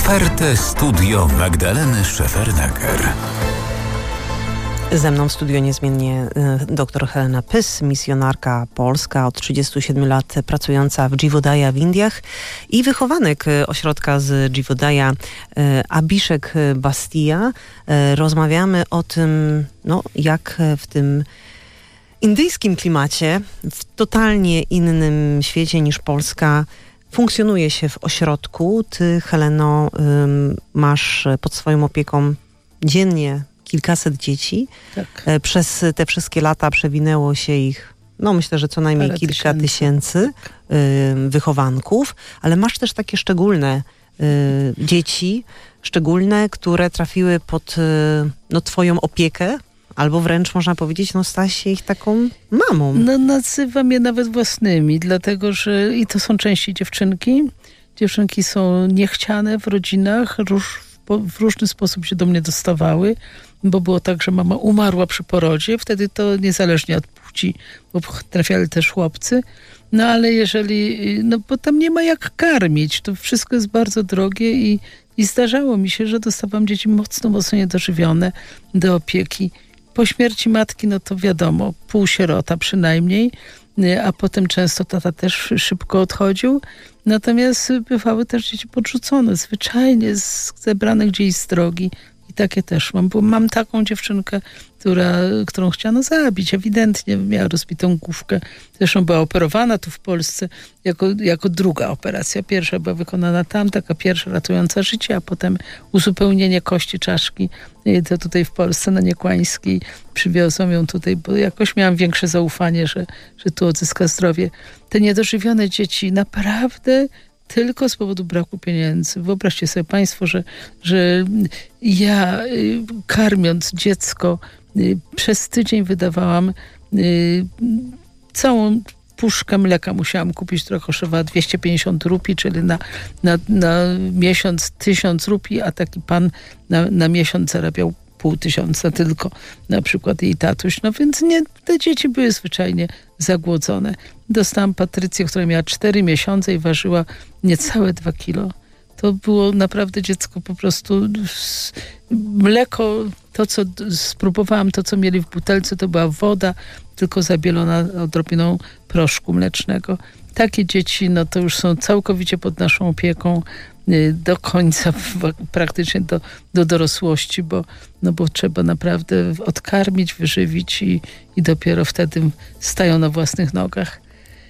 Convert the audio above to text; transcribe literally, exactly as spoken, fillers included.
Otwarte studio Magdaleny Szefernaker. Ze mną w studio niezmiennie dr Helena Pys, misjonarka polska, od trzydziestu siedmiu lat pracująca w Jivodaya w Indiach i wychowanek ośrodka z Jivodaya Abhishek Bastia. Rozmawiamy o tym, no, jak w tym indyjskim klimacie, w totalnie innym świecie niż Polska, funkcjonuje się w ośrodku. Ty, Heleno, masz pod swoją opieką dziennie kilkaset dzieci. Tak. Przez te wszystkie lata przewinęło się ich, no myślę, że co najmniej Parę kilka tysięcy, tysięcy tak. y, wychowanków, ale masz też takie szczególne y, dzieci, szczególne, które trafiły pod y, no, twoją opiekę, albo wręcz można powiedzieć, no stałaś się ich taką mamą. No nazywam je nawet własnymi, dlatego że i to są częściej dziewczynki. Dziewczynki są niechciane w rodzinach, róż, w różny sposób się do mnie dostawały, bo było tak, że mama umarła przy porodzie, wtedy to niezależnie od płci, bo trafiali też chłopcy. No ale jeżeli, no bo tam nie ma jak karmić, to wszystko jest bardzo drogie i, i zdarzało mi się, że dostawałam dzieci mocno, mocno niedożywione do opieki. Po śmierci matki, no to wiadomo, półsierota przynajmniej, a potem często tata też szybko odchodził. Natomiast bywały też dzieci podrzucone, zwyczajnie z zebrane gdzieś z drogi. I takie też mam, bo mam taką dziewczynkę, która, którą chciano zabić. Ewidentnie miała rozbitą główkę. Zresztą była operowana tu w Polsce jako, jako druga operacja. Pierwsza była wykonana tam, taka pierwsza ratująca życie, a potem uzupełnienie kości czaszki. To tutaj w Polsce na Niekłańskiej przywiozłam ją tutaj, bo jakoś miałam większe zaufanie, że, że tu odzyska zdrowie. Te niedożywione dzieci naprawdę tylko z powodu braku pieniędzy. Wyobraźcie sobie państwo, że, że ja karmiąc dziecko przez tydzień wydawałam całą puszkę mleka. Musiałam kupić, która kosztowała dwieście pięćdziesiąt rupii, czyli na, na, na miesiąc tysiąc rupii, a taki pan na, na miesiąc zarabiał pół tysiąca tylko, na przykład jej tatuś. No więc nie, te dzieci były zwyczajnie zagłodzone. Dostałam Patrycję, która miała cztery miesiące i ważyła niecałe dwa kilo. To było naprawdę dziecko po prostu mleko, to co spróbowałam, to co mieli w butelce, to była woda, tylko zabielona odrobiną proszku mlecznego. Takie dzieci, no to już są całkowicie pod naszą opieką do końca, praktycznie do, do dorosłości, bo, no bo trzeba naprawdę odkarmić, wyżywić i, i dopiero wtedy stają na własnych nogach.